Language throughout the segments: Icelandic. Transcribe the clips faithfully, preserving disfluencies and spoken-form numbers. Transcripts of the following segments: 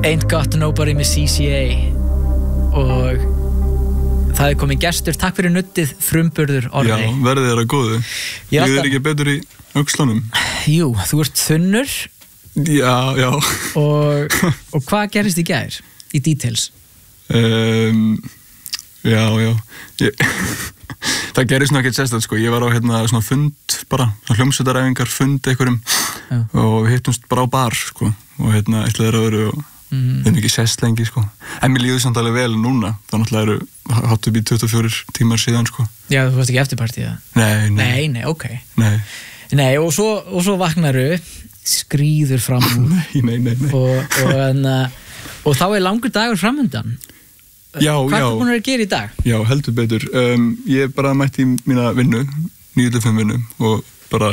Ain't Got Nobody með C C A og það er komið gestur. Takk fyrir nuddið, frumburður Orri. Já, verðið er að góðu. Ég alltaf... er ekki betur í öxlunum. Jú, þú ert þunnur. Já, já. Og, og hvað gerist í gær í details? Um, já, já. Ég... það gerist nú ekkert sérstætt, sko. Ég var á hérna svona fund bara, svona hljómsveitaræfingar, fund einhverjum já. Og við hittumst bara á bar, sko. Og hérna ætlaði þeirra að vera og mm. við erum ekki sest lengi, sko. En mér líður samt alveg vel núna. Það náttúrulega eru hátt upp í tuttugu og fjórir tímar síðan, sko. Já, þú varst ekki eftirpartíða? Nei, nei. Nei, nei, ok. Nei. Nei, og svo, og svo vaknaru, skrýður fram úr. Nei, nei, nei, nei. Og, og, en, og þá er langur dagur framundan. Já, Hvað já. er þú búin að gera í dag? Já, heldur betur. Um, ég bara mætti í mína vinnu, níu til fimm vinnu og bara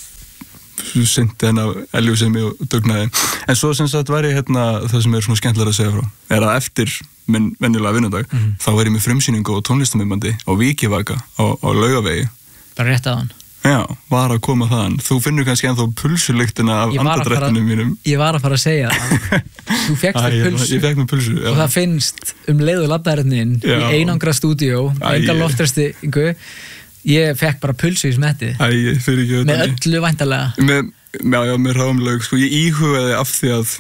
syndi hennar eljósemi og dugnaði. En svo sem sagt væri hérna það sem er svona skemmtilega að segja frá, er að eftir minn venjulega vinnudag, mm. þá var ég með frumsýningu og tónlistamimandi á Vikivaka á, á Laugavegi. Bara rétt að hann? Já, var að koma þaðan. Þú finnur kannski ennþá pulsulyktina af andadrættinum mínum. Ég var að fara að segja það. Þú fekkst þér pulsu. Ég fekk mér pulsu, já. Og það finnst um leið og labbaðarinn í einangra stúdíó, enga loftræstingu. Ég fekk bara pulsu í smettið. Æ, ég fyrir ekki með öllu væntanlega. Með, já, já, með rámlaug. Sko, ég íhugaði af því að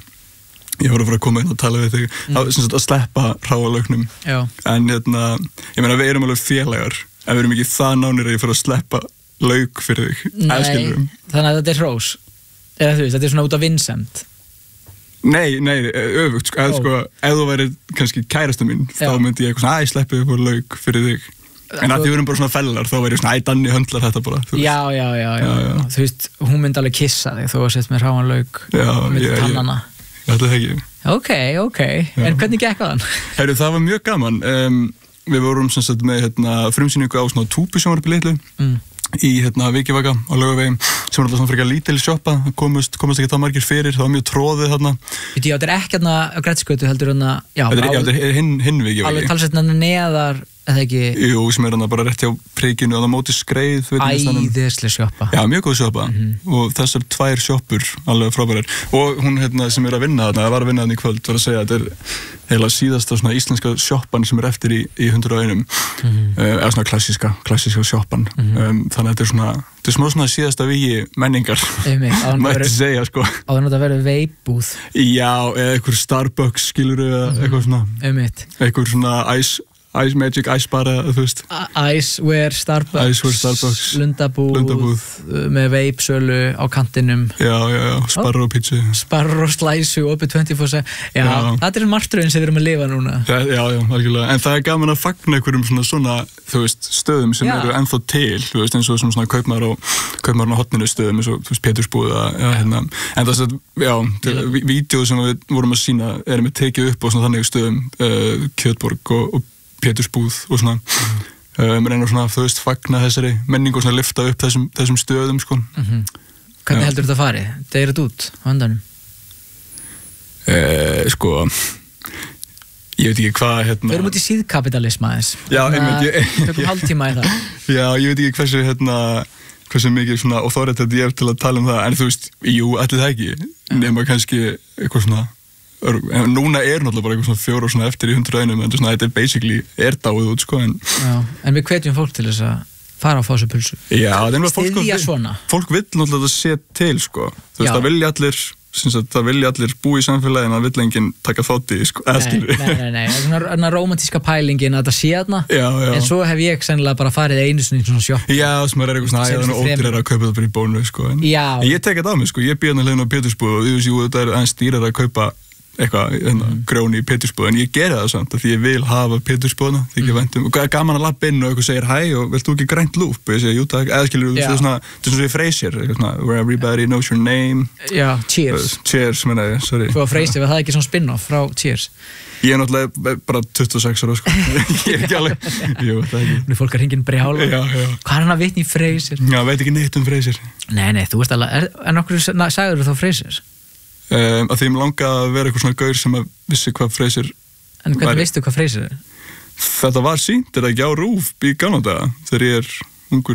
ég voru að fara að koma inn og tala við þig, mm. að, sagt, að sleppa ráalaugnum. Já. En hérna, ég meina, við erum alveg félagar, en við erum ekki það nánir að ég fyrir að sleppa laug fyrir þig. Nei, þannig að þetta er hrós. Eða þú veist, þetta er svona út af vinsemd. Nei, nei, öfugt, sko, eða, sko, ef þú væri kannski kærasta mín, já. Þá myndi ég eitthvað svona, æ, sleppi upp á laug fyrir þig. En að því við erum bara svona fellar, þá væri ég svona, æ, Danni höndlar þetta bara. Já, já, já, já, já, já. Þú veist, hún myndi alveg kissa þig, þú var sett með hráan laug og myndi tannana. Já, þetta hef ég. Ok, ok, já. En hvernig gekk það? Heyrðu, það var mjög gaman. Um, við vorum sem sagt með hérna, frumsýningu á svona túbusjónvarpi litlu. Mm. Í hérna Vikivaka á Laugavegi sem var alltaf svona frekar lítil sjoppa, komust, komust ekki það margir fyrir, það var mjög tróðið þarna. Þú veit, þetta er ekki hérna á Grettisgötu heldur hérna, já, þetta er, er hinn, hinn Vikivaki. Alveg talsett hérna neðar, eða ekki? Jú, sem er hérna bara rétt hjá prikinu og það móti skreið. Æðisleg sjoppa. Já, mjög góð sjoppa mm-hmm. og þessar tvær sjoppur alveg frábærar. Og hún hérna sem er að vinna þarna, það var að vinna þarna í kvöld, var að segja að þetta er heila síðasta svona íslenska sjoppan sem er eftir í, í hundrað og einum. Mm-hmm. uh, eða svona klassíska, klassíska sjoppan. Mm-hmm. um, þannig að þetta er svona, þetta er smá svona síðasta vígi menningar, mætti segja, sko. Á þannig að það verður veipbúð. Já, eða einhver Starbucks, skilur við, mm-hmm. eitthvað svona, eitthvað svona ice, Ice Magic, Ice bara, þú veist. Iceware, Starbucks, Iceware, Starbucks. Lundabúð, Lundabúð. Með veipsölu á kantinum. Já, já, já, Sparrow pizza. Sparrow slæsu, opið twenty-four seven. Já, já, þetta er martröðin sem við erum að lifa núna. Já, já, já, algjörlega. En það er gaman að fagna einhverjum svona, svona, þú veist, stöðum sem já. Eru ennþá til, þú veist, eins og svona kaupmaður á, kaupmaður á hotninu stöðum, eins og, þú veist, Pétursbúða, já, hérna. En það er, já, vídeó sem við vorum að sýna erum við tekið upp á svona þannig stöðum, uh, Kjötborg og, og Pétursbúð og svona mm. um, reyna svona, þú veist, fagna þessari menningu og svona lifta upp þessum, þessum stöðum, sko. Mm-hmm. Hvernig heldur þetta að fari? Deyrir þetta út á endanum? Eh, sko, ég veit ekki hvað, hérna... Við erum út í síðkapitalisma aðeins. Já, einmitt, ég... Tökum hálftíma í það. Já, ég veit ekki hversu, hérna, hversu mikið svona authority ég hef til að tala um það, en þú veist, jú, allir það ekki, nema kannski eitthvað svona... En núna er náttúrulega bara eitthvað svona fjóra svona eftir í hundrað einum, en svona, þetta er basically er dáið út, sko. En, já, en við hvetjum fólk til þess að fara að fá sér pulsu. Já, það er fólk, Styðja svona. Fólk vill náttúrulega það sé til, sko. Þú veist, það vilja allir, sagt, það vilja allir búa í samfélaginu, það vill enginn taka þátt í, sko. Nei, nei, nei, nei, það er svona, svona romantíska pælingin að þetta sé þarna, já, já. En svo hef ég sennilega bara farið einu sinni í svona sjoppu. Já, sem er eitthvað svona, æ, þannig ódýrar að kaupa það bara í bónu, sko. En, en ég tek þetta á mig, sko, ég býð hérna hliðin á Pétursbúð og jú, þetta er aðeins dýrar að kaupa eitthvað, hérna, mm. grjóni í Pétursbúð, en ég geri það samt, því ég vil hafa Pétursbúðna, því ekki mm. vendum, og gaman að labba inn og eitthvað segir hæ og vilt þú ekki grænt lúp? Og ég segi, jú takk, eða skilur, þetta er svona, þetta er svona svo Frasier, eitthvað svona, where everybody knows your name. Já, Cheers. Uh, cheers, menna ég, sorry. Þú var Frasier, var það ekki svona spin-off frá Cheers? Ég er náttúrulega bara tuttugu og sex ára, sko. Ég er ekki alveg, jú, það ekki. Nú er fólk að hringin brjála. Já, já. Hvað er hann að vitna í Frasier? Já, veit ekki neitt um Frasier. Nei, nei, þú veist alveg, er, en okkur sagður þú þá Frasier? Um, að því ég langa að vera eitthvað svona gaur sem að vissi hvað Frasier En hvernig væri. Veistu hvað Frasier er? Þetta var sýnt, er það ekki á RÚV í gamla daga þegar ég er ungur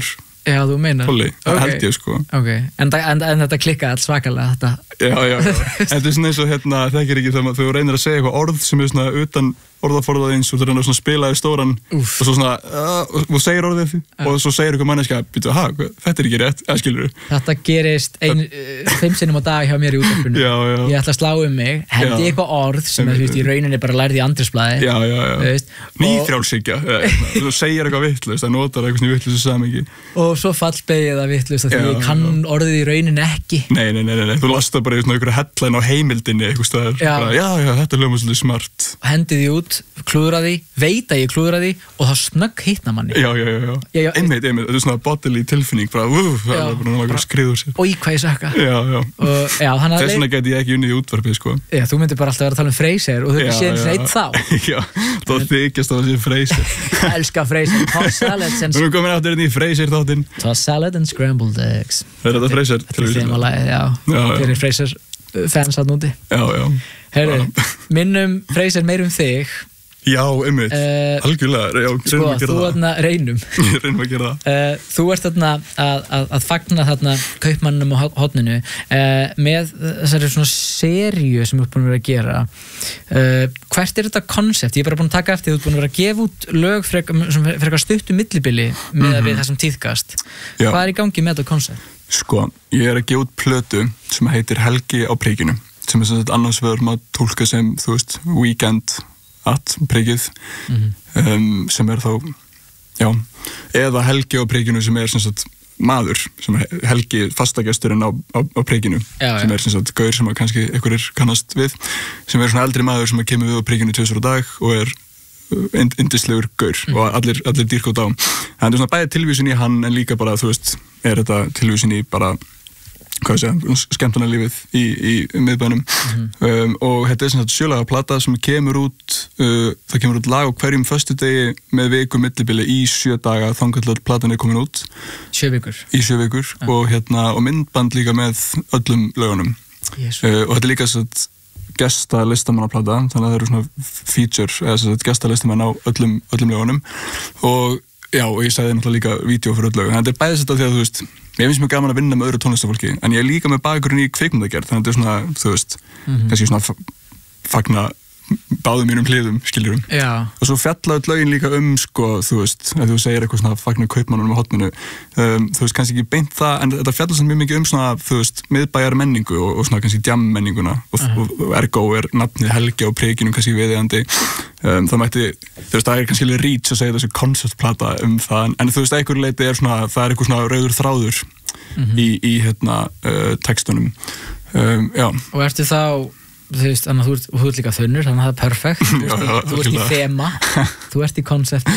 Já, þú meinar. Polly, það okay. held ég sko. Ok, en, en, en þetta klikkaði alls svakalega þetta. Já, já, já. Þetta er svona eins og hérna, þekkir ekki þegar þú reynir að segja eitthvað orð sem er svona utan orðaforðað eins og þú reynir að spila í stóran Úf. og svo svona, uh, og þú segir orðið því uh. og svo segir eitthvað manneskja, býtu, ha, þetta er ekki rétt, eða skilur þú? Þetta gerist ein, fimm sinnum á dag hjá mér í útvarpinu. Já, já. Ég ætla að slá um mig, hendi eitthvað orð sem er, þú veist, í rauninni bara lærði í andrúmsblaði. Já, já, já. Nýfrjálshyggja, þú segir eitthvað vitlaust, það notar eitthvað svona vitlausu samhengi. Og svo fallbeygir það vitlaust að því ég kann orðið í rauninni ekki. Nei, nei, nei, nei. Þú lastar bara í svona einhverja headline á heimildinni eitthvað staðar. Já. Bara, já, já, þetta er hljómar svolítið smart. Hendið því út, klúðra því, veit að ég klúðra því og það snögg hittna manni. Já, já, já. já. já einmitt, einmitt. Þetta er svona bodily tilfinning, bara, úf, það er bara náttúrulega skriður sér. Og í hvað ég sökka. Já, já. Og, já Þess vegna geti ég ekki unnið í útvarpið, sko. Já, þú myndir bara alltaf vera að tala um Freyser og þú hefði séð eins reitt þá. Já, þá þykjast að það sé Freyser. Ég elska Freyser. Toss salads and... Nú erum við komin aftur inn í Freyser þáttinn. Toss salad and scrambled eggs. Er þetta Freyser? Þetta er þemalagið, já. Þeir eru Freyser fans að núti. Já, já. Herru, minnum Freyser meir um þig. Já, einmitt, uh, algjörlega, já, reynum að gera það. Þú þarna reynum. reynum að gera það. Uh, þú ert þarna að, að, að fagna þarna kaupmannum á horninu uh, með þessari svona seríu sem þú ert búin að vera að gera. Uh, hvert er þetta konsept? Ég er bara búin að taka eftir, þú ert búin að vera að gefa út lög fyrir eitthvað stuttu millibili með mm -hmm. við það sem tíðkast. Já. Hvað er í gangi með þetta konsept? Sko, ég er að gefa út plötu sem heitir Helgi á prikinu, sem er sem sagt annars vegar maður tólka sem, þú veist, weekend at prikið mm-hmm. um, sem er þá já, eða Helgi á prikinu sem er sem sagt maður, sem er Helgi fastagesturinn á, á, á prikinu já, sem já. Er sem sagt gaur sem að kannski einhverjir kannast við, sem er svona eldri maður sem að kemur við á prikinu tvisvar á dag og er yndislegur gaur mm. og allir, allir dýrkótt á. Það er svona bæði tilvísin í hann en líka bara, þú veist, er þetta tilvísin í bara hvað ég segja, skemmtunarlífið í, í miðbænum mm-hmm. um, og þetta er svona sjölaga plata sem kemur út uh, það kemur út lag á hverjum föstudegi með viku millibili í sjö daga þangað til platan er komin út sjö vikur í sjö vikur ja. og, hérna, og myndband líka með öllum lögunum uh, og þetta er líka svona gesta listamannaplata þannig að það eru svona feature eða svona gesta listamenn á öllum, öllum lögunum og já, og ég sagði náttúrulega líka vídeo fyrir öll lög þannig að þetta er bæðið þetta því að þú veist ég finnst mjög gaman að vinna með öðru tónlistafólki en ég er líka með bakgrunn í kvikmyndagerð þannig að þetta er svona, þú veist, mm-hmm. kannski svona fagna báðum mínum hliðum, skiljurum. Já. Og svo fjallaði lögin líka um, sko, þú veist, að þú segir eitthvað svona fagna kaupmannunum á horninu, um, þú veist, kannski ekki beint það, en þetta fjallaði svona mjög mikið um svona, þú veist, miðbæjar menningu og, og svona kannski djam menninguna og, uh-huh. og ergo er nafnið Helgi á prikinum kannski viðeigandi. Um, það mætti, þú veist, það er kannski alveg reach að segja þessu konceptplata um það, en, en þú veist, einhver leiti er svona, það er eitthvað svona rauður þráður mm-hmm. í, í, hérna, uh, textunum. Um, já. Og ertu þá þú veist, þannig að þú ert, þú ert líka þunnur þannig að það er perfekt, þú, já, já, þú ert í þema þú ert í koncept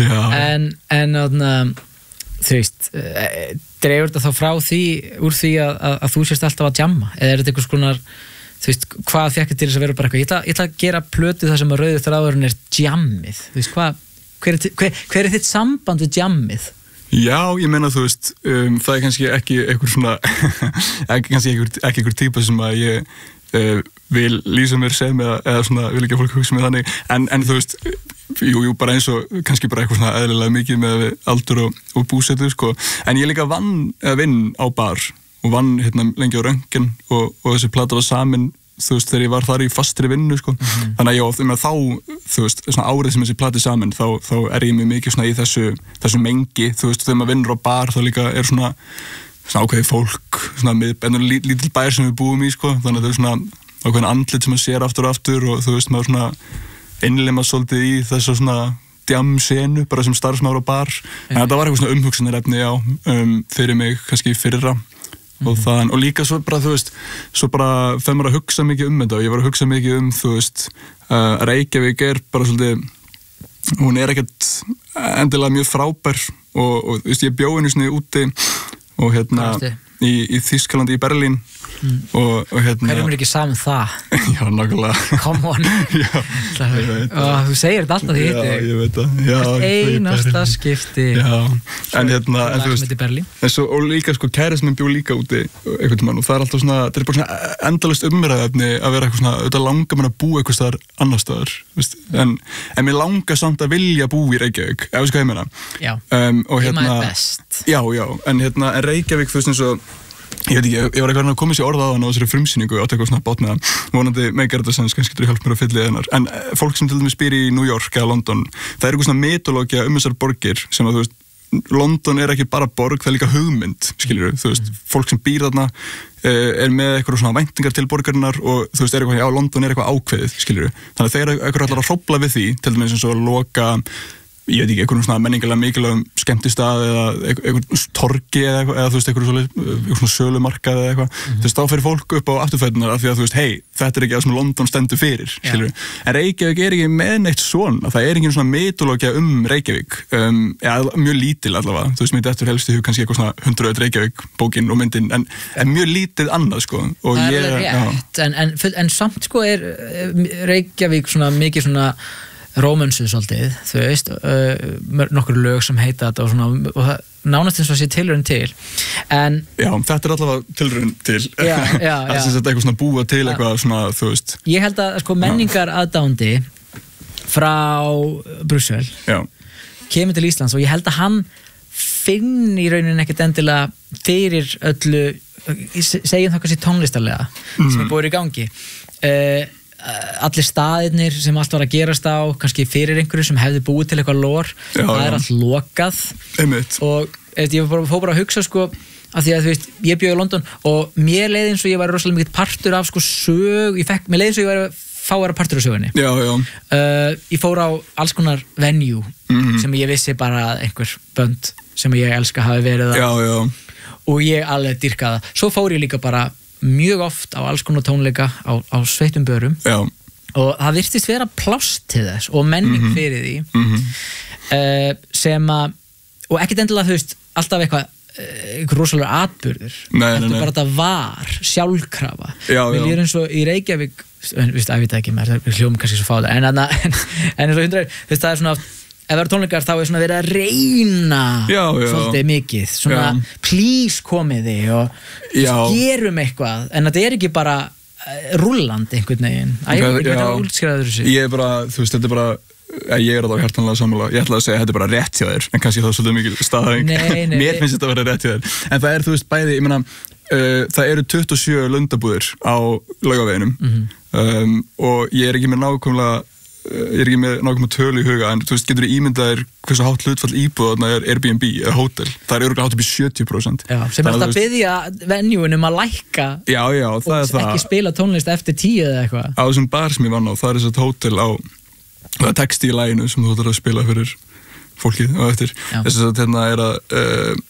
en, en um, þú veist dreifur þetta þá frá því úr því að, að, að þú sést alltaf að jamma eða er þetta einhvers konar þú veist, hvað þekkir til þess að vera bara eitthvað ég ætla, ég ætla að gera plötu þar sem að rauður þráðurinn er jammið, þú veist, hvað hver er, hver, hver er þitt samband við jammið? Já, ég meina þú veist um, það er kannski ekki einhver svona ekki kannski einhver, ekki einhver típa sem að ég Uh, vil lýsa mér sem eða, eða svona, vil ekki að fólk hugsa mér þannig en, en þú veist, jú, jú, bara eins og kannski bara eitthvað svona eðlilega mikið með aldur og, og búsetu, sko en ég líka vann, eða vinn á bar og vann hérna lengi á Röntgen og, og þessi plata var samin, þú veist, þegar ég var þar í fastri vinnu, sko mm-hmm. þannig að ég, þá, þú veist, svona árið sem þessi plati samin, þá, þá er ég mjög mikið svona í þessu, þessu mengi, þú veist, þegar maður vinnur á bar, þá líka er svona svona ákveði fólk, svona með lí, lítil bær sem við búum í, sko, þannig að það er svona ákveðin andlit sem maður sér aftur og aftur og þú veist, maður svona innlimað svolítið í þessa svona djamsenu, bara sem starfsmaður á bar, en þetta var eitthvað svona umhugsunarefni, já, um, fyrir mig, kannski fyrra mm-hmm. og þann, og líka svo bara, þú veist, svo bara þegar maður að hugsa mikið um þetta og ég var að hugsa mikið um, þú veist, uh, Reykjavík er bara svolítið, hún er ekkert endilega mjög frábær og, og þú veist, ég bjó henni svona úti og hérna í, í Þýskalandi í Berlín mm. og, og hérna hverjum er ekki saman það? Já, nákvæmlega come on Já, ég veit og þú segir þetta alltaf því Já, ég veit það Já, einasta skipti Já, en hérna en, þú veist, en svo, og líka sko kærið sem ég bjó líka úti einhvern tímann og það er alltaf svona það er bara svona endalaust umræðefni að vera eitthvað svona auðvitað langar mann að búa eitthvað staðar annar staðar en, en mér langar samt að vilja búa í Reykjavík ef við sko heimina Já, um, og hérna best Já, já, en hérna en Reykjavík þú veist eins og ég veit ekki, ég var eitthvað að koma sér orða á hann á þessari frumsýningu átt eitthvað svona bát með það vonandi meikar þetta sens, kannski getur þú hjálp mér að fylla í hennar en fólk sem til dæmis býr í New York eða London, það er eitthvað svona metodológía um þessar borgir sem að þú veist London er ekki bara borg, það er líka hugmynd skilur þú veist, fólk sem býr þarna er með eitthvað svona væntingar til borgarinnar og þú veist, er eitthvað, já, London er eitthvað ákveðið skilur þannig að þeir eru eitthvað allar að hrópla við því til dæmis eins og að loka ég veit ekki, einhvern svona menningarlega mikilvægum skemmtistað eða einhvern torgi eða eitthvað, eða þú veist, einhvern svona sölumarkað eða eitthvað, mm-hmm. þú veist, þá fyrir fólk upp á afturfætunar af því að þú veist, hei, þetta er ekki það sem London stendur fyrir, yeah. skilur en Reykjavík er ekki með neitt svona, það er ekki svona metodológía um Reykjavík um, ja, mjög lítil allavega, þú veist, mér eftir helst í hug kannski eitthvað svona hundrað Reykjavík bókin og myndin, en, en mjög lítið annað, sko, og það ég er rétt, en, en, en samt, sko, er Reykjavík svona mikið svona rómönsuð svolítið, þú veist uh, nokkur lög sem heita þetta og svona og það nánast eins og sé tilraun til en Já, þetta er allavega tilraun til já, já, það er sem sagt eitthvað svona búa til eitthvað svona, þú veist Ég held að sko menningar aðdáandi frá Brussel já. kemur til Íslands og ég held að hann finn í rauninni ekkert endilega fyrir öllu segjum það kannski tónlistarlega mm. sem er búið í gangi uh, allir staðirnir sem allt var að gerast á kannski fyrir einhverju sem hefði búið til eitthvað lór, það já. Er allt lokað Einmitt. Og ég fór bara að hugsa sko af því að þú veist, ég bjó í London og mér leiði eins og ég var rosalega mikið partur af sko sög, ég fekk, mér leiði eins og ég var að fá að vera partur af sögunni já, já. Uh, ég fór á alls konar venue mm-hmm. sem ég vissi bara að einhver bönd sem ég elska hafi verið já, já. og ég alveg dýrkaða, svo fór ég líka bara mjög oft á alls konar tónleika á, á sveitum börum Já. Og það virtist vera pláss til þess og menning mm-hmm. fyrir því mm-hmm. uh, sem að og ekkert endilega þú veist alltaf eitthvað eitthvað rosalega atburður þetta bara þetta var sjálfkrafa við líður eins og í Reykjavík viðst að ég veit ekki mér, það er hljóðum kannski svo fálega en, en, en, en eins og hundra þú veist það er svona ef það eru tónleikar þá er svona verið að reyna já, já. Svolítið mikið svona já. Please komiði og gerum eitthvað en þetta er ekki bara rúllandi einhvern veginn að ég veit að útskrifaður þessu ég er bara, þú veist, þetta er bara ég er alltaf hjartanlega sammála, ég ætla að segja að þetta er bara rétt hjá þér, en kannski það er svolítið mikil staðhæng mér finnst þetta að vera rétt hjá þér en það er, þú veist, bæði, ég meina uh, það eru tuttugu og sjö lundabúðir á Laugaveginum mm-hmm. um, og ég er ekki með nákvæmlega ég er ekki með nákvæmlega tölu í huga en þú veist, getur þú ímyndaðir hversu hátt hlutfall íbúðarna er Airbnb eða hótel það er örugglega hátt upp í sjötíu prósent Já, sem er þetta að biðja venjúin um að lækka já, já, það er það og ekki spila tónlist eftir tíu eða eitthvað á þessum bar sem ég vann á, það er þess að hótel á það er texti í laginu sem þú ætlar að spila fyrir fólkið og eftir þess að hérna er að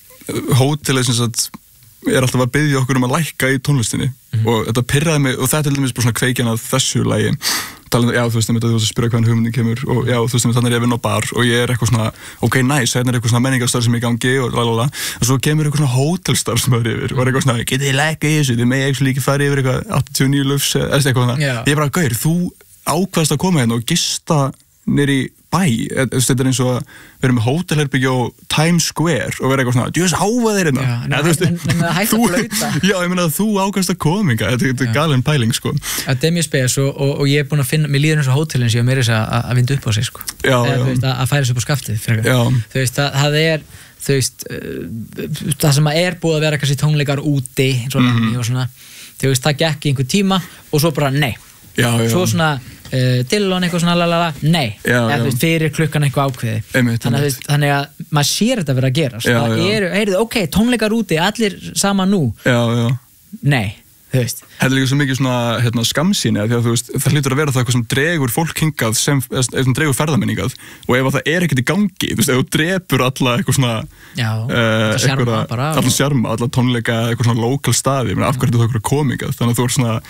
uh, hótel er sem sagt er alltaf að biðja okkur um að lækka í tónlistinni mm-hmm. og þetta pirraði mig og þetta er til dæmis bara svona kveikjan að þessu lagi talandi, já þú veist, þú veist að spyrja hvaðan hugmyndin kemur og já þú veist, þannig er ég að vinna á bar og ég er eitthvað svona, ok nice, hérna er eitthvað svona menningarstarf sem ég gangi og lalala og svo kemur eitthvað svona hótelstarf sem það er yfir og er eitthvað svona, getið þið lækka í þessu þið megi ekki líka farið yfir eitthvað áttatíu og níu lufs eða eitthvað svona, ég er bara, gaur, þú ákvaðast að koma hérna og gista nýri bæ, þetta er eins og að vera með hótelherbyggja á Times Square og vera eitthvað svona, djús háfa þeir hérna en það hægt að blauta já, ég meina að þú ákvæmst að kominga þetta er galinn pæling, sko þetta er mjög spes og, og, og ég er búin að finna mér líður eins og hótelin sem ég mér er að, að vinda upp á sig, sko já, Eða, já. Veist, að, að færa sig upp á skaftið þú veist, það, það er þú veist, uh, það sem er búið að vera kannski tónleikar úti eins og mm-hmm. og svona, þú veist, það gekk í einhver tíma og svo bara, nei já, já. svo svona Uh, Dillon eitthvað svona lalala, nei já, eða, veist, fyrir klukkan eitthvað ákveði einmitt, þannig, einmitt. Að, þannig að maður sér þetta vera að gera já, það eru, heyrðu, ok, tónleikar úti allir saman nú já, já. nei, þú veist þetta er líka svo mikið svona hérna, skamsýni því að þú veist, það hlýtur að vera það eitthvað sem dregur fólk hingað sem, sem dregur ferðamenningað og ef það er ekkert í gangi þú veist, ef þú drepur alla eitthvað svona já, uh, eitthvað, allan sjarma, alla tónleika eitthvað svona lokal staði, af hverju þú eitthvað komingað þannig að þú er svona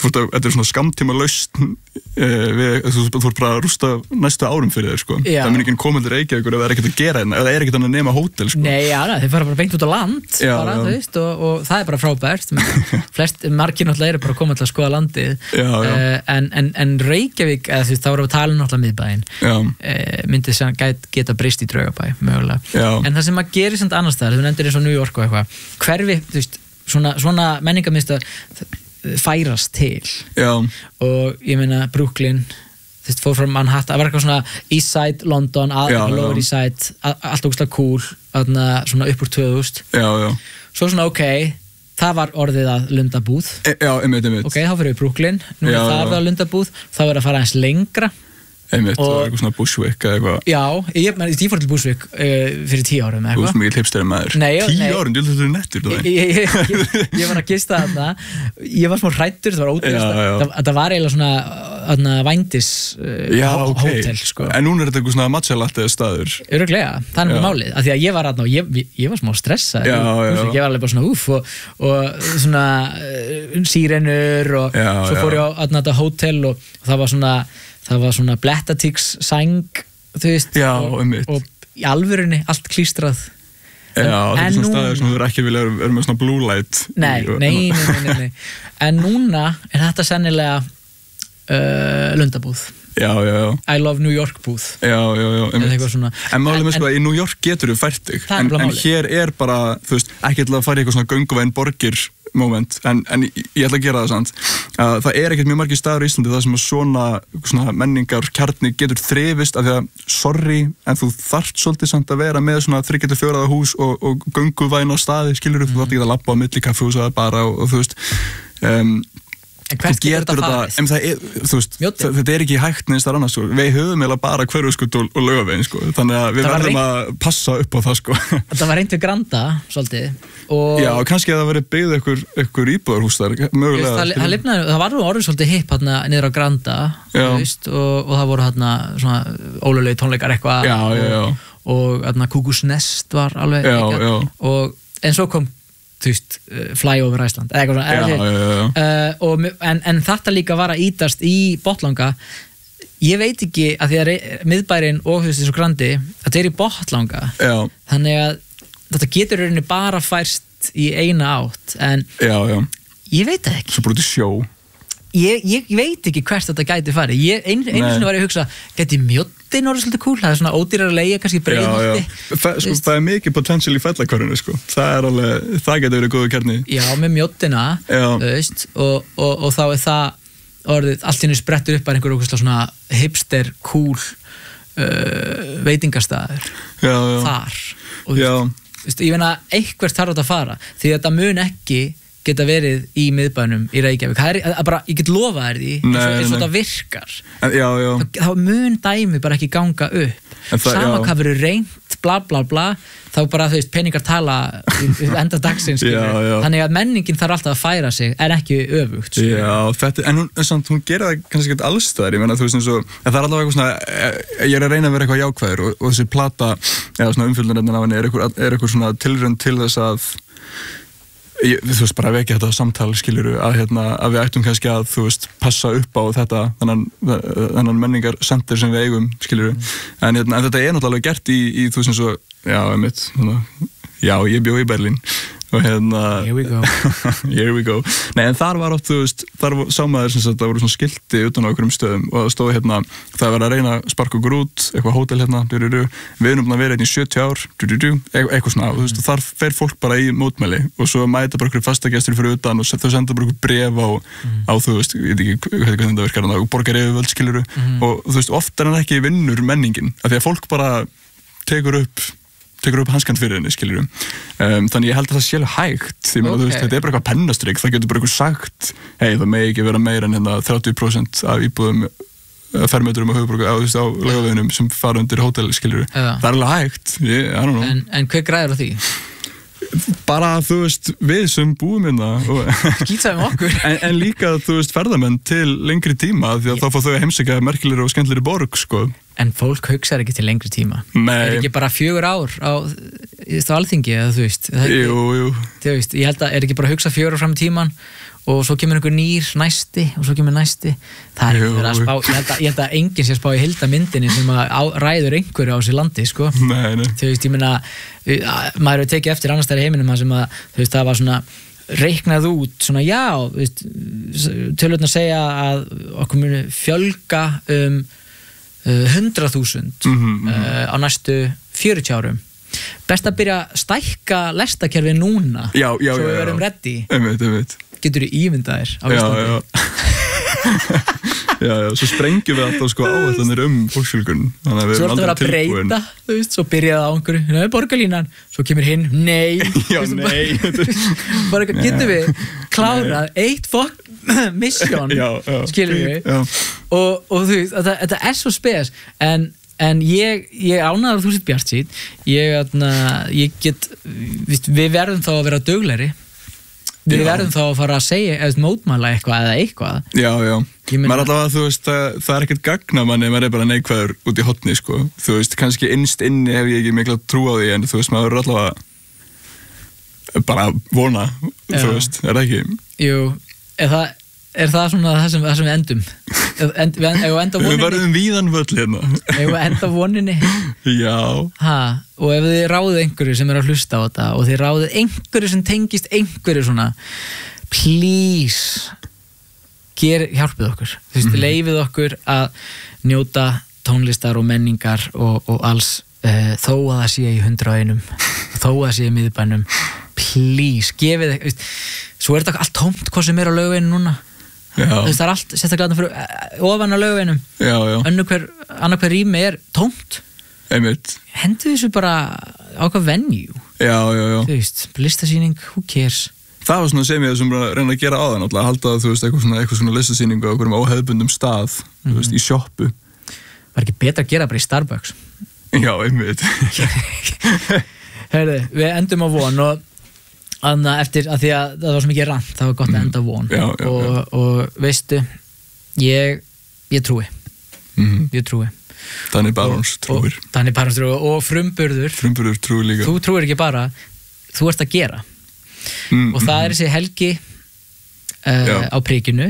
þetta er svona skamtíma lausn við, þú, þú ert bara að rústa næstu árum fyrir þér, sko. Já. Það mun ekki koma til Reykjavíkur ef það er ekkert að gera hérna, ef það er ekkert að nema hótel, sko. Nei, já, þeir fara bara beint út á land, já, bara, já. Þú veist, og, og það er bara frábært. Flest, margir náttúrulega eru bara að koma til að skoða landið, já, já. Uh, en, en, en Reykjavík, eða þú veist, þá erum við að tala um náttúrulega miðbæinn, uh, myndi sem get, geta breyst í Draugabæ, mögulega. Já. En það sem að gera samt annars staðar, þú nefndir eins og New York og eitthvað, hverfi, þú veist, svona, svona menningarmiðstöðvar færast til. Já. Og ég meina Brooklyn, þú veist, fór frá Manhattan, það var eitthvað svona East Side London, að, já, Lower já. East Side, að, allt ógeðslega cool, aðna, svona upp úr tvö þúsund. Já, já. Svo svona, ok, það var orðið að Lundabúð. E, já, einmitt, einmitt. Ok, þá fyrir við Brooklyn, nú er það orðið að Lundabúð, þá verður að fara eins lengra. Einmitt, og, það var eitthvað svona Bushwick eða eitthvað. Já, ég, ég fór til Bushwick uh, fyrir tíu árum eða eitthvað. Þú veist mikið hipsteri maður. Nei, tíu nei. árum, þú veist þetta er nettur. Ég, ég, ég, ég var að gista þarna, ég var smá hræddur, það var ótrúlega, það, það var eiginlega svona, þarna, vændis uh, okay. hótel, sko. En núna er þetta eitthvað svona matchalatte staður. Örugglega, það er mjög málið, af því að ég var þarna og ég, ég, ég var smá stressað. Já, já. Ég var alveg bara svona úf og, og svona uh, sírenur og já, svo fór ég á þarna hótel og, og það var svona það var svona blettatíks sæng, þú veist, já, og, og í alvörunni allt klístrað. Já, þetta er svona staðir sem þú er ekki vilja vera með svona blue light. Nei, nei, nei, nei, nei. En núna er þetta sennilega uh, Lundabúð. Já, já, já. I love New York búð. Já, já, já. Svona. En málið með sko að í New York getur þú fært þig. En, en hér er bara, þú veist, ekki til að fara í eitthvað svona gönguvæn borgir moment, en, en ég ætla að gera það samt. Uh, það er ekkert mjög margir staður í Íslandi það sem að svona, svona menningar kjarni getur þrifist af því að, sorry, en þú þarft svolítið samt að vera með svona þriggja til fjóra hús og, og gönguvæn á staði, skilur þú, mm. þú þarft ekki að labba á milli kaffihúsa bara og, og þú veist, um, en hvert getur þetta farið? En það er, þú veist, það, þetta er ekki hægt neins þar annars, sko. Við höfum eiginlega bara Hverfisgötu og, og Laugaveginn, sko. Þannig að við verðum reynd... að passa upp á það, sko. Það var reynd við Granda, svolítið. Og... Já, kannski að það verið byggð ykkur, ykkur íbúðarhús þar, mögulega. Það, það, lifnaði, það var nú orðið svolítið hipp hérna niður á Granda, þú veist, og, og það voru hérna svona ólulegi tónleikar eitthvað. Já, já, já. Og hérna Kukus Nest var alveg eitthvað. Og en svo kom þú veist, Flyover Iceland eða eitthvað svona, já, já, já. Uh, og, en, en þetta líka var að ítast í Bottlanga, ég veit ekki að því að miðbærin og þú veist þessu Grandi, þetta er í Bottlanga, já. Þannig að þetta getur rauninni bara færst í eina átt, en já, já. Ég veit það ekki. Svo bara út í sjó. Ég, ég veit ekki hvert þetta gæti farið. Ég, ein, einu sinni var ég að hugsa, gæti Mjóddin orðið svolítið cool, það er svona ódýrar að leigja, kannski Breiðholti. Þa, sko, það er mikið potential í Fellakörunni, sko. Það er alveg, það getur verið góðu kjarni. Já, með Mjóddina, þú veist, og, og, og þá er það orðið, allt hérna sprettur upp bara einhver okkur svona hipster, cool uh, veitingastæður. Já, já. Þar. Og þú veist, ég meina, eitthvað þarf þetta að fara, því þetta mun ekki geta verið í miðbænum í Reykjavík. Það er bara, ég get lofa þér því eins og þetta virkar. En, já, já. Þá mun dæmi bara ekki ganga upp. Það, sama hvað verður reynt, bla bla bla, þá bara þú veist, peningar tala enda dagsins. Já, já. Þannig að menningin þarf alltaf að færa sig, en ekki öfugt. Sko. Já, þetta, en hún, samt, hún gera það kannski ekki alls þar, ég menna, þú veist, eins og, það er allavega eitthvað svona, ég er að reyna að vera eitthvað jákvæður og, og þessi plata, eða svona umfjöldunarinn af henni, er eitthvað, er eitthvað svona tilraun til þess að Ég, þú veist, bara vekja þetta samtal, skiluru, að, hérna, að við ættum kannski að, þú veist, passa upp á þetta, þennan, þennan menningar center sem við eigum, skiluru. Mm. En, hérna, en þetta er náttúrulega gert í, í þú veist, eins og, já, einmitt, já, ég bjó í Berlín. Og hérna... Here we go. Here we go. Nei, en þar var oft, þú veist, þar sá maður sem sagt, það voru svona skilti utan á einhverjum stöðum og það stóði hérna, það var að reyna að sparka okkur út, eitthvað hótel hérna, du, du, du. Við erum búin að vera hérna í sjötíu ár, du, du, du. Eitthvað svona, og þú veist, þar fer fólk bara í mótmæli og svo mæta bara okkur fastagestur fyrir utan og þau senda bara okkur bréf á, mm. á þú veist, ég veit ekki hvað þetta virkar, og borgaryfirvöld, skilurðu, mm. og þú veist, oft er hann ekki vinnur menningin, af því að fólk bara tekur upp tekur upp hanskan fyrir henni, skiljurum. Um, þannig ég held að það sé alveg hægt. Ég meina, okay. Þú veist, þetta er bara eitthvað pennastrygg. Það getur bara eitthvað sagt, hei, það megi ekki vera meira en hérna þrjátíu prósent af íbúðum fermetrum á höfuborgu, á, á Laugaveginum sem fara undir hótel, skiljurum. Ja. Það er alveg hægt. Ég, I don't know. En, en hver græður á því? Bara, þú veist, við sem búum hérna skýtsaðum okkur en, en líka, þú veist, ferðamenn til lengri tíma því að yeah. þá fá þau að heimsækja merkilegri og skemmtilegri borg, sko. En fólk hugsar ekki til lengri tíma. Nei. Er ekki bara fjögur ár á, á Alþingi, eða þú veist? Jú, jú. Þú veist, ég held að er ekki bara að hugsa fjögur ár fram í tíman og svo kemur einhver nýr næsti og svo kemur næsti það er ekki verið að spá, ég held að, ég held að enginn sé að spá í heildarmyndinni sem að á, ræður einhverju á þessi landi sko. Nei, nei. Þú veist, ég meina maður hefur tekið eftir annars þar í heiminum sem að þú veist, það var svona reiknað út svona já, veist, tölurnar segja að okkur muni fjölga um hundrað þúsund mm -hmm. uh, á næstu fjörutíu árum best að byrja að stækka lestakerfi núna já, já, svo já, við verum já. ready einmitt, einmitt. Getur þú ímyndaðir á Íslandi já, já. já, já, svo sprengjum við alltaf sko áætlanir um fólksfjölgun þannig að við svo erum ertu að vera að aldrei tilbúin breyta þú veist, svo byrjaði á einhverju nei, borgarlínan, svo kemur hinn, nei já, nei bara getur við klárað eitt fokk mission skilur við og, og þú veist, þetta, þetta er svo spes en En ég, ég ánaður að þú sitt bjartsýn, ég, atna, ég get, við verðum þá að vera duglegri, við já. verðum þá að fara að segja, eða mótmæla eitthvað eða eitthvað. Já, já, maður er allavega, þú veist, það, það er ekkert gagna manni, maður er bara neikvæður út í hotni, sko. Þú veist, kannski innst inni hef ég ekki mikla trú á því, en þú veist, maður er allavega bara vona, já. Þú veist, er það ekki? Jú, er það... Er það svona það sem, það sem við endum? End, við, við, enda við verðum víðan völl hérna. Eða við enda voninni? Já. Ha, og ef þið ráðið einhverju sem er að hlusta á þetta og þið ráðið einhverju sem tengist einhverju svona, please, ger, hjálpið okkur. Þú veist, mm-hmm. leifið okkur að njóta tónlistar og menningar og, og alls uh, þó að það sé í hundrað og einum, þó að það sé í miðbænum. Please, gefið þið, svo er þetta allt tómt hvað sem er á Laugaveginum núna. Það er allt sérstaklega fyrir ofan á Laugaveinum annað hver, hver rými er tómt einmitt hendur þessu bara á hvað venue já, já, já. Þú veist, listasýning, who cares það var svona sem ég sem reyna að gera á það náttúrulega, halda þú veist, eitthvað svona, eitthvað svona listasýningu á einhverjum óhefðbundum stað mm-hmm. þú veist, í sjoppu var ekki betra að gera bara í Starbucks já, einmitt Heyrðu, við endum á von og Anna, eftir að því að það var svo mikið rant það var gott að enda von já, já, og, já. og veistu ég, ég trúi mm. ég trúi Danny Barons trúir Danny Barons trúir og frumburður frumburður trúir líka þú trúir ekki bara, þú ert að gera mm, og það mm, er þessi helgi uh, á prikinu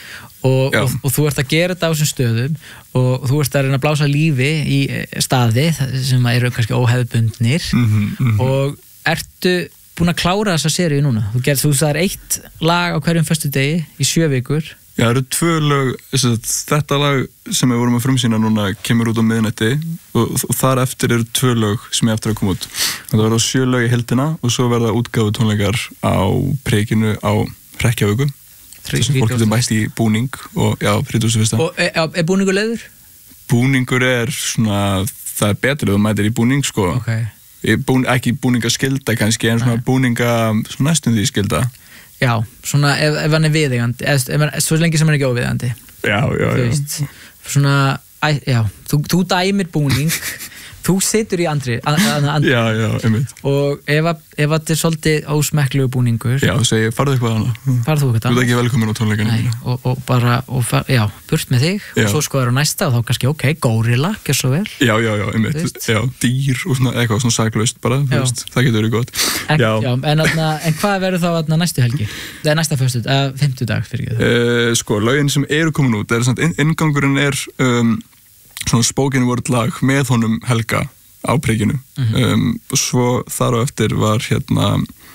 og, og, og þú ert að gera þetta á þessum stöðum og þú ert að reyna að blása lífi í staði sem eru kannski óhefðbundnir mm, mm, og ertu búin að klára þessa seríu núna þú gerð þú það er eitt lag á hverjum föstudegi í sjö vikur já, það eru tvö lög þetta lag sem við vorum að frumsýna núna kemur út á miðnætti og, og þar eftir eru tvö lög sem er eftir að koma út það verða sjö lög í heildina og svo verða útgáfu tónleikar á prikinu á Hrekkjavöku þess að fólk getur mætt í búning og já, þrítugasta og fyrsta og er, er búningur leiður? Búningur er svona það er betur ef þú mætir í búning sko okay. Bún, ekki búningaskylda kannski en svona búninga svona næstum því skylda já, svona ef, ef hann er viðeigandi ef, ef, svo lengi sem hann er ekki óviðeigandi já, já, já veist, svona, æ, já þú, þú dæmir búning þú situr í andri, andri. Já, já, einmitt og ef, ef þetta er svolítið ósmekklegu búningur já, þú segir, farðu eitthvað hana farðu þú eitthvað þú ert ekki velkomin á tónleikanu og, og bara, og far, já, burt með þig já. Og svo skoður á næsta og þá kannski, ok, górilla gjör svo vel já, já, já, einmitt, já, dýr og svona, eitthvað svona saklaust bara, þú veist, það getur verið gott Ek, já. Já, en, atna, en hvað verður þá atna, næstu helgi? Það er næsta föstudag, eða fimmtudag fyrir ekki uh, sko, lögin sem eru komin út er svona, inn, inngangurinn er um, svona spoken word lag með honum Helga á prikinu mm-hmm. um, og svo þar á eftir var hérna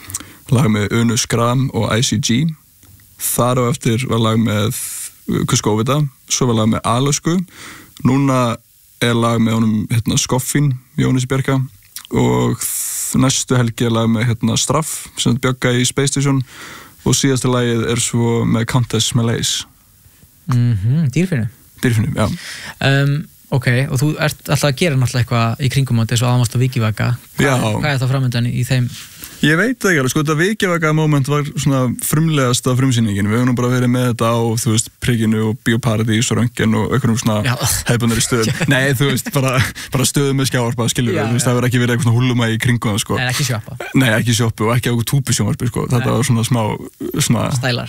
lag með Unu Skram og I C G þar á eftir var lag með Kuskóvita, svo var lag með Alasku núna er lag með honum hérna Skoffin, Jónis Bjarka og næstu helgi er lag með hérna Straff sem bjögga í Space Station og síðasta lagið er svo með Countess Malaise mm-hmm. Dýrfinnu Dýrfinnu, já um, ok, og þú ert alltaf að gera náttúrulega eitthvað í kringum á þessu Aðmást og Vikivaka Hva, hvað er það framöndan í þeim? Ég veit það ekki alveg, sko þetta Vikivaka moment var svona frumlegasta frumsýningin við höfum bara verið með þetta á, þú veist, prikinu og Bíóparadís og Röntgen og einhverjum svona hefðbundari stöðum, nei þú veist bara, bara stöðum með skjávarpa, skilur við, þú veist það verður ekki verið eitthvað svona húllumægi í kringum það, sko Nei, ekki sjoppa Nei, ekki sjoppu og ekki á túbusjónvarpi, sko, þetta var svona smá svona, Stælar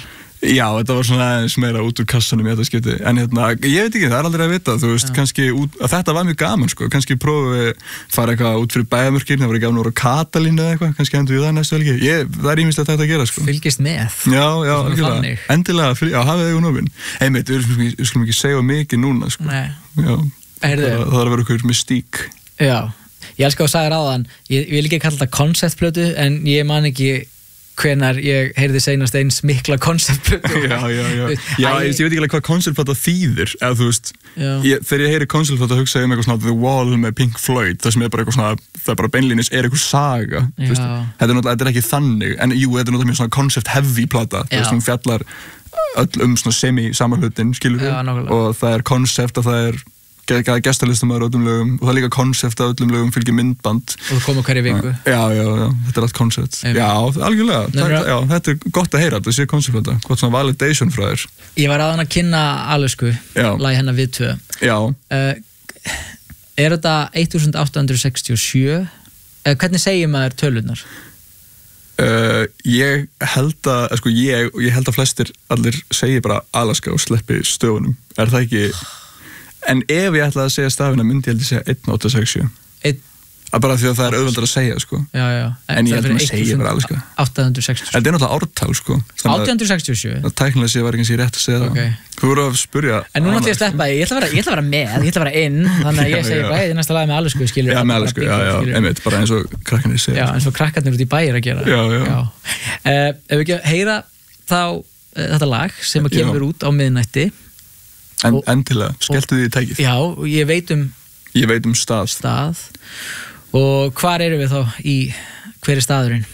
Já, þetta var svona aðeins meira út úr kassanum í þetta skipti, en hérna, ég veit ekki, það er aldrei að vita, þú veist, ja. kannski út, að þetta var mjög gaman, sko, kannski prófum við fara eitthvað út fyrir bæjarmörkin, það var ekki af núra Katalín eða eitthvað, kannski endur við það næstu helgi, ég, það er ímislegt þetta að gera, sko. Fylgist með. Já, já, algjörlega, endilega, fyl, já, hafið þig um ofinn. Einmitt, við skulum ekki, við skulum ekki segja mikið núna, sko. Nei. Já, það, það þarf að vera einhver mystík. Já, ég elska að sagði ráðan, ég, ég vil ekki kalla þetta konceptplötu, en ég man ekki hvenar ég heyrði seinast eins mikla konceptplötu. Já, já, já. Já, ég, ég veit ekki alveg hvað konceptplata þýðir, eða þú veist, ég, þegar ég heyri konceptplata hugsa ég um eitthvað svona The Wall með Pink Floyd, það sem er bara eitthvað svona, það er bara beinlínis er eitthvað saga, þú veist, þetta er náttúrulega, þetta er ekki þannig, en jú, þetta er náttúrulega mjög svona concept heavy plata, þú veist, hún fjallar öll um svona semi-samanhlutin, skilur við, og það er concept og það er gestalistamæður á öllum lögum og það er líka konsept á öllum lögum fylgir myndband og það koma hverju viku já, já, já, þetta er allt konsept já, algjörlega, það, já, þetta er gott að heyra þetta sé konsept þetta, gott svona validation frá þér ég var aðan að kynna Alusku lagi hennar við tvö já uh, er þetta eittþúsund átta hundruð sextíu og sjö uh, hvernig segir maður tölurnar? Uh, ég held að sko, ég, ég held að flestir allir segir bara Alaska og sleppi stöfunum er það ekki en ef ég ætlaði að segja stafina myndi ég held að segja einn átta sex sjö að bara því að það er auðveldar að segja sko. já, já. En, en ég held að maður segja bara alveg sko. átta hundruð sextíu og sjö þetta er náttúrulega ártal sko. átta hundruð sextíu og sjö það tæknilega sé var ekki sér rétt að segja okay. það þú voru að spurja en nú náttúrulega ég að sleppa ég ætla að vera, ég ætla að vera með, ég ætla að vera inn þannig að ég segi bara, ég er næsta lag með Alusku skilur já, með Alusku, já, já, einmitt, bara eins og krakkarnir segja já, eins og krakkarnir út í bæir að gera já, já. Já. Uh, ef við ekki að heyra þá uh, þetta lag sem að kemur út á miðnætti En, endilega, skelltu því í tækið já, ég veit um ég veit um stað, stað. Og hvar eru við þá í hver er staðurinn?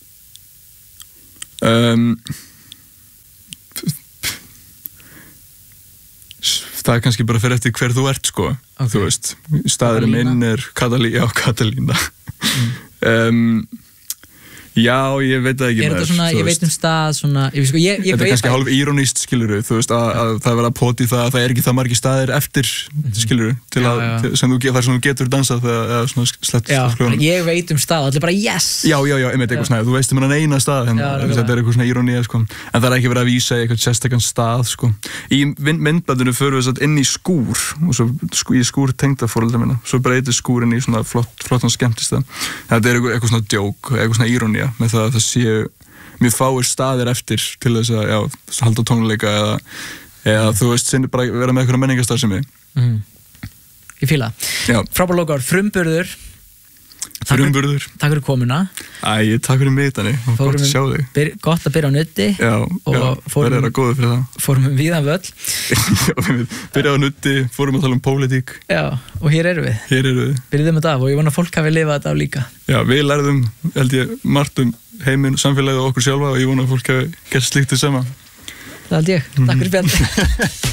Um, það er kannski bara fyrir eftir hver þú ert sko okay. þú veist, staðurinn minn er Katalí, já, Katalína mm. um, já, ég veit það ekki er þetta svona, ég veit um stað svona, ég, sko, ég, ég þetta er kannski hálf írónískt skiluru þú veist að, að það er verið að poti það að það er ekki það margir staðir eftir mm-hmm. skiluru til að, já, já. Til, sem þú, þar sem þú getur dansað þegar svona slett já, ég veit um stað, þetta er bara yes já, já, já, einmitt eitthvað svona, þú veist um hann eina stað en, já, þetta er eitthvað svona írónía sko. En það er ekki verið að vísa í eitthvað sérstakann stað sko. Í myndbandinu förum við inn í skúr og svo skú, í skúr tengdaforeldra minna svo breytir skúrin í svona flott, flottan skemmtistað þetta er eitthvað svona djók, eitthvað svona írónía með það að það séu mjög fáir staðir eftir til þess að já, halda tónleika eða, eða þú veist, sinni bara vera með eitthvað menningarstarfsemi mm. Ég fíla frábær lokaður, frumburður frumburður takk fyrir komuna æ, takk fyrir mig þannig, gott að sjá þig byr, gott að byrja á nutti já, já, verður það góður fyrir það fórum við víðan völl já, byrja á nutti, fórum að tala um pólitík já, og hér eru við hér eru við byrjuðum þetta af og ég vona að fólk hafi lifað þetta af líka já, við lærðum, held ég, margt um heiminn, samfélagið og okkur sjálfa og ég vona að fólk hafi gert slíkt þess sama það held ég, takk fyrir spjall